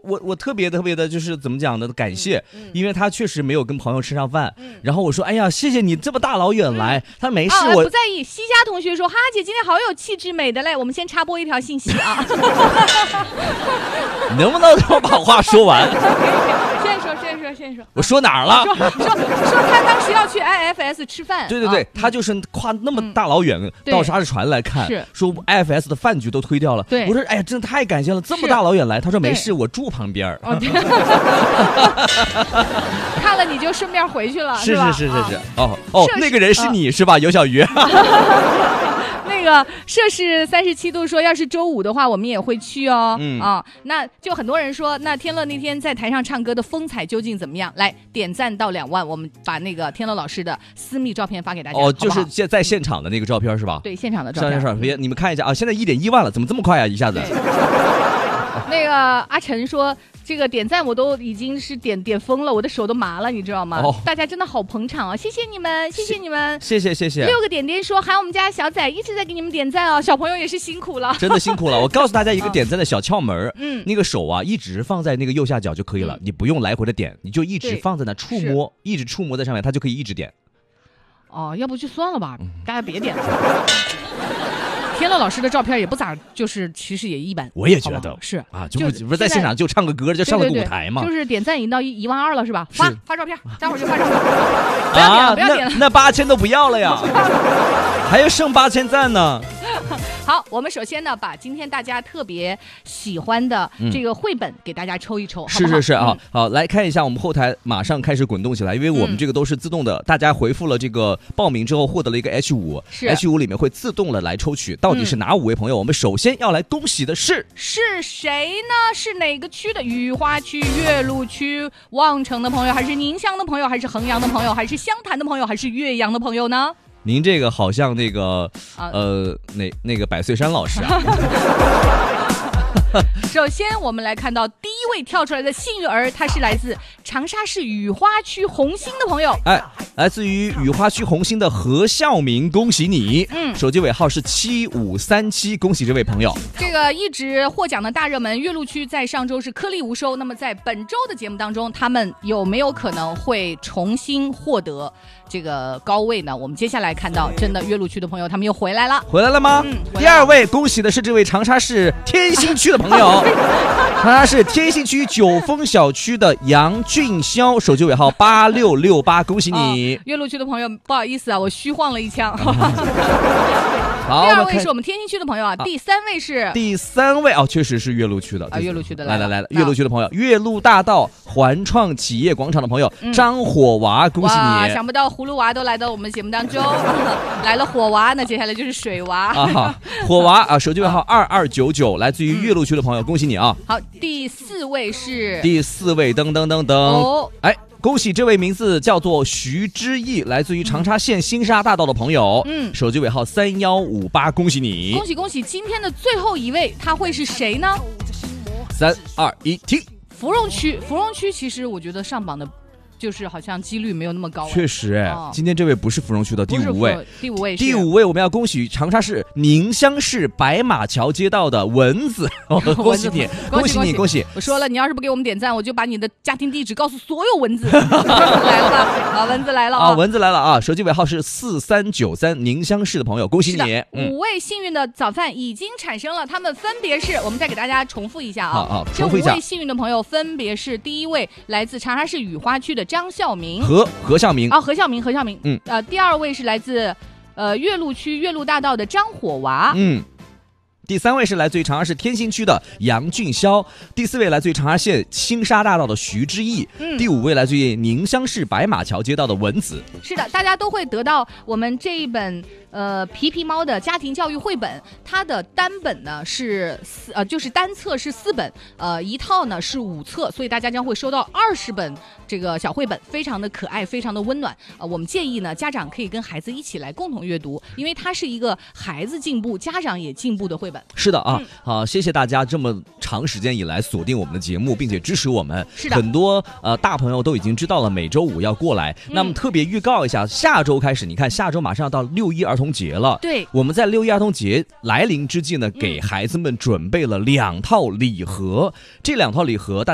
我特别的就是怎么讲呢？感谢，因为他确实没有跟朋友吃上饭。然后我说，哎呀，谢谢你这么大老远来。他没事，我不在意。西家同学说，哈姐今天好有气质美的嘞。我们先插播一条信息啊， 能不能让我把话说完？ 先说， 我说哪儿了？ 说他当时要去 IFS 吃饭。 对，他就是跨那么大老远到沙市船来看，说 IFS 的饭局都推掉了。 对， 我说哎呀，真的太感谢了，这么大老远来。他说没事，我住旁边。 看了你就顺便回去了， 是吧？ 是。哦，那个人是你是吧？尤小鱼。 那个摄氏37度说，要是周五的话，我们也会去哦。那就很多人说，那天乐那天在台上唱歌的风采究竟怎么样？来点赞到2万，我们把那个天乐老师的私密照片发给大家。 哦，就是在现场的那个照片是吧？ 对，现场的照片。 你们看一下啊，现在1.1万了，怎么这么快啊？一下子。 那个阿晨说，这个点赞我都已经是点疯了，我的手都麻了，你知道吗？大家真的好捧场啊！谢谢你们，谢谢你们， 谢谢。 6个点点说，还有我们家小仔一直在给你们点赞哦，小朋友也是辛苦了， 真的辛苦了。我告诉大家一个点赞的小窍门，那个手啊一直放在那个右下角就可以了，你不用来回的点，你就一直放在那触摸，一直触摸在上面，它就可以一直点。 要不就算了吧，大家别点了。天乐老师的照片也不咋，就是其实也一般。 我也觉得是啊，就不是在现场就唱个歌就上了个舞台嘛。 就是点赞已经到1万2了是吧？发照片，待会儿就发照片。不要点了， 那8000都不要了呀，还有剩8000赞呢。 好，我们首先呢，把今天大家特别喜欢的这个绘本给大家抽一抽，好不好？ 是啊，好，来看一下我们后台马上开始滚动起来，因为我们这个都是自动的，大家回复了这个报名之后获得了一个 H5 里面会自动的来抽取，到底是哪5位朋友？我们首先要来恭喜的是谁呢？是哪个区的？雨花区、岳麓区、望城的朋友，还是宁乡的朋友，还是衡阳的朋友，还是湘潭的朋友，还是岳阳的朋友呢？ 您这个好像那个那个百岁山老师啊。 首先我们来看到第一位跳出来的幸运儿，他是来自长沙市雨花区红星的朋友。 来自于雨花区红星的何孝明，恭喜你。手机尾号是7537，恭喜这位朋友。 这个一直获奖的大热门岳麓区在上周是颗粒无收，那么在本周的节目当中，他们有没有可能会重新获得这个高位呢？我们接下来看到真的岳麓区的朋友他们又回来了吗？ 第2位恭喜的是这位长沙市天心区的朋友。长沙市天心区九峰小区的杨俊霄，手机尾号8668，恭喜你。 岳麓区的朋友不好意思啊，我虚晃了一枪。 好， 第2位是我们天心区的朋友啊，第3位是确实是岳麓区的岳麓区的来了，岳麓区的朋友，岳麓大道环创企业广场的朋友张火娃，恭喜你。 想不到葫芦娃都来到我们节目当中，来了火娃，那接下来就是水娃火娃啊，手机尾号2299，来自于岳麓区的朋友，恭喜你啊。 好，第4位噔，恭喜这位名字叫做徐之毅，来自于长沙县新沙大道的朋友，手机尾号3158，恭喜你。 恭喜！今天的最后一位，他会是谁呢 ？3、2、1，停。 芙蓉区其实我觉得上榜的就是好像几率没有那么高。 确实今天这位不是芙蓉区的第5位。第五位我们要恭喜长沙市宁乡市白马桥街道的蚊子，恭喜你。 我说了，你要是不给我们点赞，我就把你的家庭地址告诉所有蚊子。来了吧？蚊子来了蚊子来了啊！手机尾号是4393，宁乡市的朋友，恭喜你。 5位幸运的早饭已经产生了，他们分别是，我们再给大家重复一下啊。 重复一下。 这5位幸运的朋友分别是：第1位来自长沙市雨花区的张孝明， 何孝明。 第2位是来自岳麓区岳麓大道的张火娃。 第3位是来自于长沙市天心区的杨俊霄，第4位来自于长沙县新沙大道的徐之毅，第5位来自于宁乡市白马桥街道的蚊子。 是的，大家都会得到我们这一本皮皮猫的家庭教育绘本，它的单本呢是就是单册是4本，一套呢是5册，所以大家将会收到20本这个小绘本，非常的可爱，非常的温暖。我们建议呢，家长可以跟孩子一起来共同阅读，因为它是一个孩子进步，家长也进步的绘本。 是的啊，好，谢谢大家这么长时间以来锁定我们的节目，并且支持我们。 是的， 很多大朋友都已经知道了每周5要过来。那么特别预告一下，下周开始，你看下周马上要到6·1儿童节了。 对， 我们在6·1儿童节来临之际呢，给孩子们准备了2套礼盒，这2套礼盒